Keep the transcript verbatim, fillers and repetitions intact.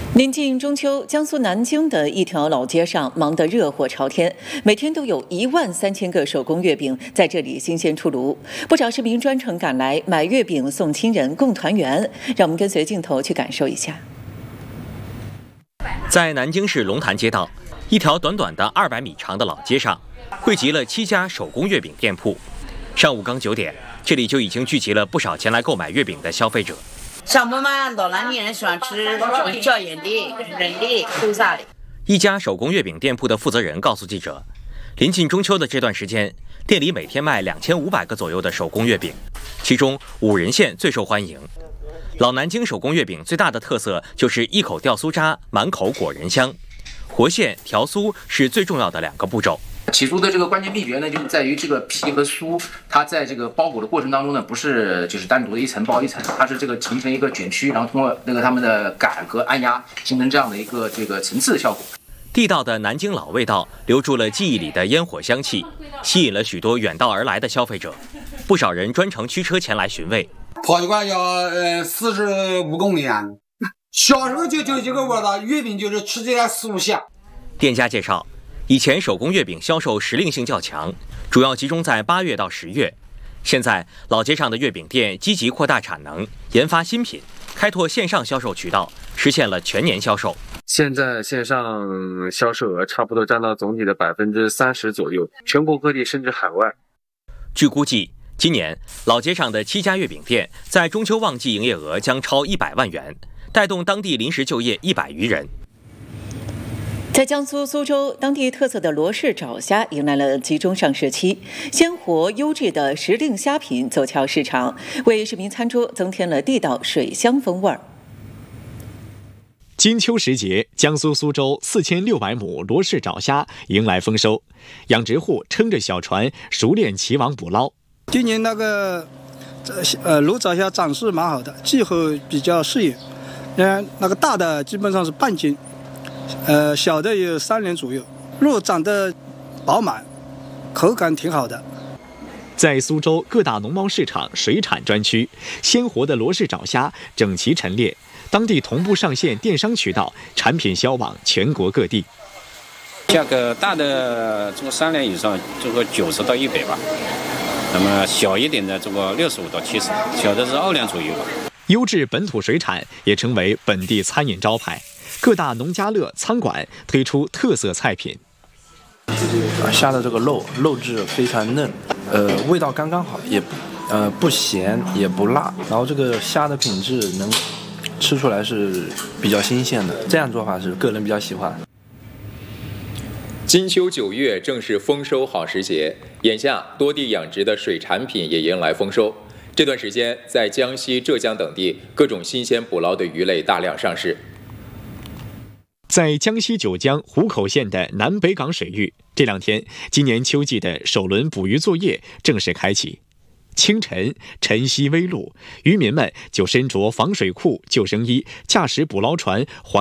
临近中秋，江苏南京的一条老街上忙得热火朝天，每天都有一万三千个手工月饼在这里新鲜出炉，不少市民专程赶来买月饼送亲人共团圆。让我们跟随镜头去感受一下。 在南京市龙潭街道，一条短短的二百米长的老街上，汇集了七家手工月饼店铺。上午刚九点，这里就已经聚集了不少前来购买月饼的消费者。 上班嘛，老南京人喜欢吃椒盐的、仁的、豆沙的。 一家手工月饼店铺的负责人告诉记者，临近中秋的这段时间，店里每天卖两千五百个左右的手工月饼，其中五仁馅最受欢迎。老南京手工月饼最大的特色就是一口掉酥渣，满口果仁香。和馅、调酥是最重要的两个步骤。 起酥的这个关键秘诀呢，就是在于这个皮和酥，它在这个包裹的过程当中呢，不是就是单独的一层包一层，它是这个形成一个卷曲，然后通过那个它们的擀和按压，形成这样的一个这个层次的效果。 地道的南京老味道留住了记忆里的烟火香气，吸引了许多远道而来的消费者，不少人专程驱车前来寻味。 跑一罐要呃四十五公里啊！小时候就就这个味道，月饼就是吃起来酥香。 店家介绍，以前手工月饼销售时令性较强，主要集中在八月到十月。现在老街上的月饼店积极扩大产能，研发新品，开拓线上销售渠道，实现了全年销售。 现在线上销售额差不多占到总体的百分之三十左右，全国各地甚至海外。 据估计，今年老街上的七家月饼店在中秋旺季营业额将超一百万元，带动当地临时就业一百余人。 在江苏苏州，当地特色的罗氏爪虾迎来了集中上市期，鲜活优质的时令虾品走俏市场，为市民餐桌增添了地道水乡风味儿。 金秋时节，江苏苏州四千六百亩罗氏爪虾迎来丰收，养殖户撑着小船熟练骑网捕捞。 今年那个呃罗爪虾长势蛮好的，气候比较适应。嗯，那个大的基本上是半斤，呃小的有三两左右，肉长得饱满，口感挺好的。 在苏州各大农贸市场水产专区，鲜活的罗氏爪虾整齐陈列，当地同步上线电商渠道，产品销往全国各地。 价格大的这个三两以上，这个九十到一百吧。那么小一点的这个六十五到七十，小的是二两左右吧。 优质本土水产也成为本地餐饮招牌，各大农家乐餐馆推出特色菜品。 虾的这个肉肉质非常嫩，呃，味道刚刚好，也呃不咸也不辣，然后这个虾的品质能吃出来是比较新鲜的，这样做法是个人比较喜欢。 金秋九月正是丰收好时节，眼下多地养殖的水产品也迎来丰收。这段时间，在江西、浙江等地，各种新鲜捕捞的鱼类大量上市。 在江西九江湖口县的南北港水域，这两天，今年秋季的首轮捕鱼作业正式开启。清晨，晨曦微露，渔民们就身着防水裤、救生衣，驾驶捕捞船环